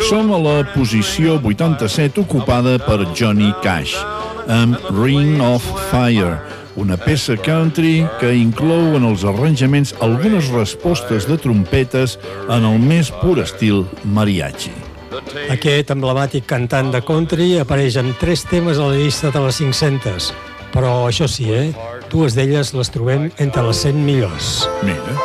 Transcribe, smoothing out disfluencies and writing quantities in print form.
Som a la posició 87 ocupada per Johnny Cash, amb Ring of Fire, una peça country que inclou en els arranjaments algunes respostes de trompetes en el més pur estil mariachi. Aquest emblemàtic cantant de country apareix en 3 temes a la llista de les 500, però això sí, 2 d'elles les trobem entre les 100 millors. Mira.